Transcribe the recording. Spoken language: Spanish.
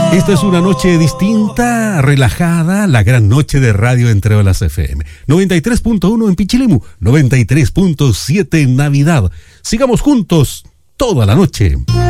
Esta es una noche distinta, relajada, la gran noche de Radio Entre Olas FM. 93.1 en Pichilemu, 93.7 en Navidad. Sigamos juntos toda la noche.